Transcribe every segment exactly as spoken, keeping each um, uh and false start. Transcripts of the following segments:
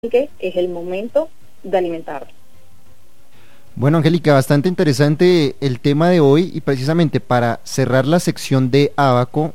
que es el momento de alimentarlo. Bueno, Angélica, bastante interesante el tema de hoy, y precisamente para cerrar la sección de Abaco,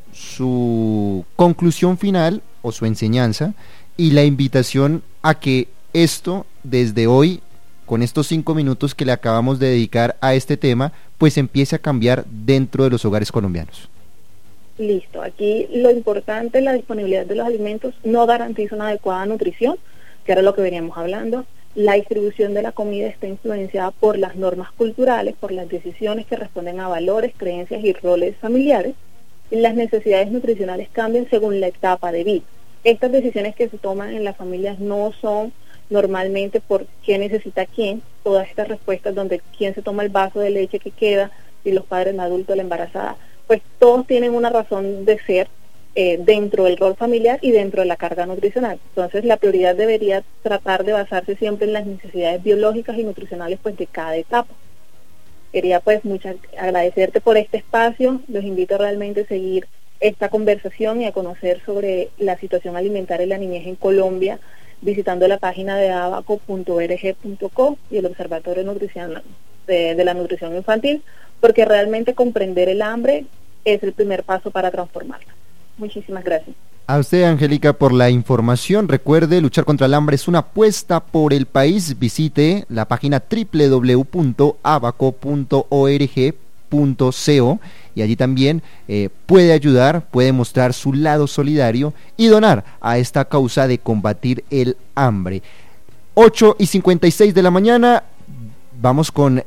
su conclusión final o su enseñanza y la invitación a que esto desde hoy, con estos cinco minutos que le acabamos de dedicar a este tema, pues empiece a cambiar dentro de los hogares colombianos. Listo, aquí lo importante, la disponibilidad de los alimentos no garantiza una adecuada nutrición, que era lo que veníamos hablando. La distribución de la comida está influenciada por las normas culturales, por las decisiones que responden a valores, creencias y roles familiares. Y las necesidades nutricionales cambian según la etapa de vida. Estas decisiones que se toman en las familias no son normalmente por qué necesita quién. Todas estas respuestas donde quién se toma el vaso de leche que queda, si los padres, el adulto, la embarazada, pues todos tienen una razón de ser Eh, dentro del rol familiar y dentro de la carga nutricional. Entonces la prioridad debería tratar de basarse siempre en las necesidades biológicas y nutricionales pues de cada etapa. Quería pues muchas agradecerte por este espacio, los invito realmente a seguir esta conversación y a conocer sobre la situación alimentaria de la niñez en Colombia visitando la página de abaco punto org punto co y el Observatorio Nutricional de, de la Nutrición Infantil, porque realmente comprender el hambre es el primer paso para transformarla. Muchísimas gracias. A usted, Angélica, por la información. Recuerde, luchar contra el hambre es una apuesta por el país. Visite la página doble u doble u doble u punto abaco punto org punto co y allí también eh, puede ayudar, puede mostrar su lado solidario y donar a esta causa de combatir el hambre. ocho y cincuenta y seis de la mañana, vamos con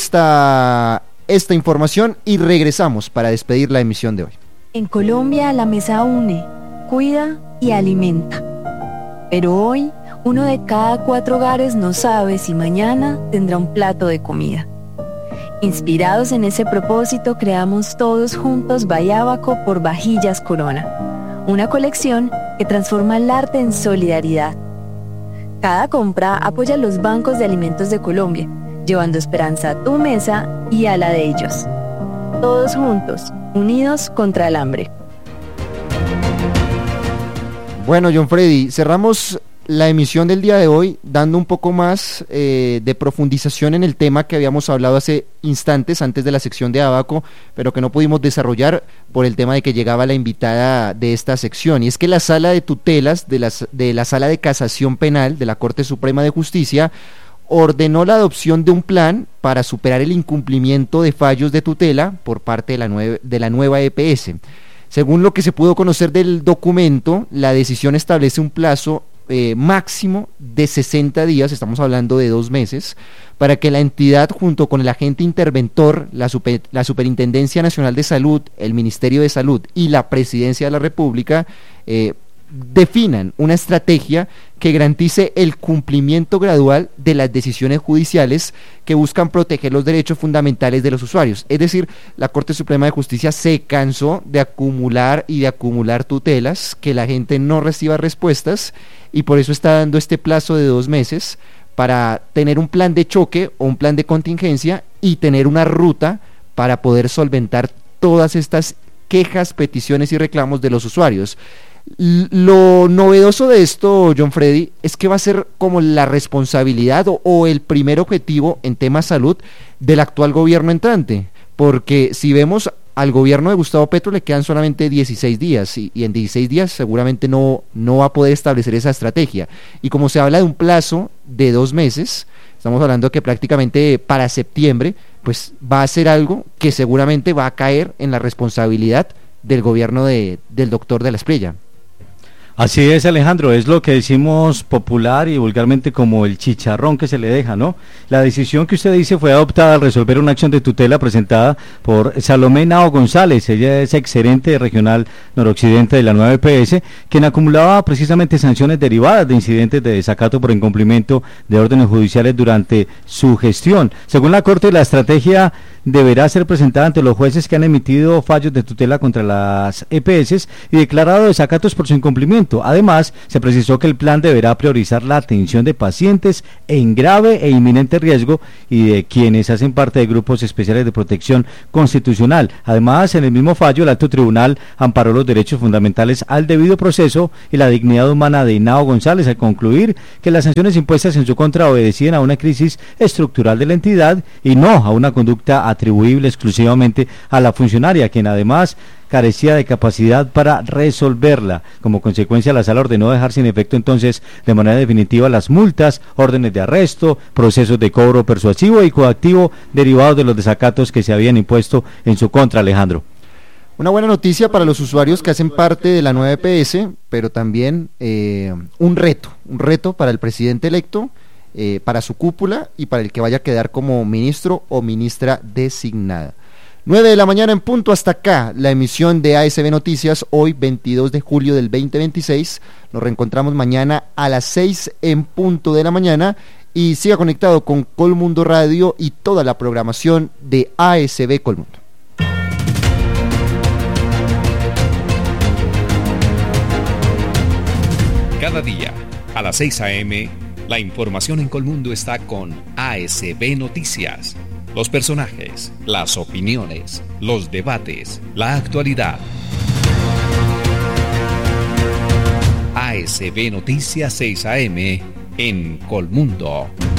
esta, esta información y regresamos para despedir la emisión de hoy. En Colombia la mesa une, cuida y alimenta. Pero hoy, uno de cada cuatro hogares no sabe si mañana tendrá un plato de comida. Inspirados en ese propósito, creamos todos juntos By Abaco por Vajillas Corona, una colección que transforma el arte en solidaridad. Cada compra apoya los bancos de alimentos de Colombia, llevando esperanza a tu mesa y a la de ellos. Todos juntos, unidos contra el hambre. Bueno, John Freddy, cerramos la emisión del día de hoy dando un poco más eh, de profundización en el tema que habíamos hablado hace instantes antes de la sección de Abaco, pero que no pudimos desarrollar por el tema de que llegaba la invitada de esta sección, y es que la Sala de Tutelas de la, de la Sala de Casación Penal de la Corte Suprema de Justicia ordenó la adopción de un plan para superar el incumplimiento de fallos de tutela por parte de la, nueve, de la nueva E P S. Según lo que se pudo conocer del documento, la decisión establece un plazo eh, máximo de sesenta días, estamos hablando de dos meses, para que la entidad junto con el agente interventor, la, super, la Superintendencia Nacional de Salud, el Ministerio de Salud y la Presidencia de la República eh, definan una estrategia que garantice el cumplimiento gradual de las decisiones judiciales que buscan proteger los derechos fundamentales de los usuarios. Es decir, la Corte Suprema de Justicia se cansó de acumular y de acumular tutelas, que la gente no reciba respuestas, y por eso está dando este plazo de dos meses para tener un plan de choque o un plan de contingencia y tener una ruta para poder solventar todas estas quejas, peticiones y reclamos de los usuarios. Lo novedoso de esto, John Freddy, es que va a ser como la responsabilidad o, o el primer objetivo en temas salud del actual gobierno entrante, porque si vemos al gobierno de Gustavo Petro le quedan solamente dieciséis días y, y en dieciséis días seguramente no, no va a poder establecer esa estrategia, y como se habla de un plazo de dos meses, estamos hablando que prácticamente para septiembre pues va a ser algo que seguramente va a caer en la responsabilidad del gobierno de, del doctor de la Espriella. Así es, Alejandro, es lo que decimos popular y vulgarmente como el chicharrón que se le deja, ¿no? La decisión que usted dice fue adoptada al resolver una acción de tutela presentada por Salomé Nao González. Ella es exgerente regional noroccidente de la nueva E P S, quien acumulaba precisamente sanciones derivadas de incidentes de desacato por incumplimiento de órdenes judiciales durante su gestión. Según la Corte, la estrategia deberá ser presentada ante los jueces que han emitido fallos de tutela contra las E P S y declarado desacatos por su incumplimiento. Además, se precisó que el plan deberá priorizar la atención de pacientes en grave e inminente riesgo y de quienes hacen parte de grupos especiales de protección constitucional. Además, en el mismo fallo, el alto tribunal amparó los derechos fundamentales al debido proceso y la dignidad humana de Henao González al concluir que las sanciones impuestas en su contra obedecían a una crisis estructural de la entidad y no a una conducta atribuible exclusivamente a la funcionaria, quien además carecía de capacidad para resolverla. Como consecuencia, la sala ordenó dejar sin efecto entonces de manera definitiva las multas, órdenes de arresto, procesos de cobro persuasivo y coactivo derivados de los desacatos que se habían impuesto en su contra, Alejandro. Una buena noticia para los usuarios que hacen parte de la nueva E P S, pero también eh, un reto, un reto para el presidente electo, eh, para su cúpula y para el que vaya a quedar como ministro o ministra designada. nueve de la mañana en punto, hasta acá la emisión de A S B Noticias, hoy veintidós de julio del veinte veintiséis. Nos reencontramos mañana a las seis en punto de la mañana y siga conectado con Colmundo Radio y toda la programación de A S B Colmundo. Cada día, a las seis a eme, la información en Colmundo está con A S B Noticias. Los personajes, las opiniones, los debates, la actualidad. A S B Noticias seis a eme en Colmundo.